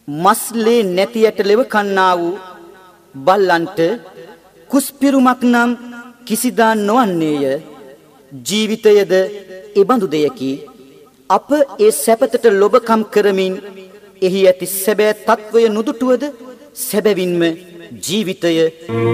මස්ලේ නැතියට ලෙව කන්නා වූ බල්ලන්ට කුස්පිරුමක් නම් කිසිදා නොවන්නේය. ජීවිතයද එබඳු දෙයකි. අප ඒ සැපතට ලොබකම් කරමින් එහි ඇති සැබෑ තත්වය නුදුටුවද සැබවින්ම ජීවිතය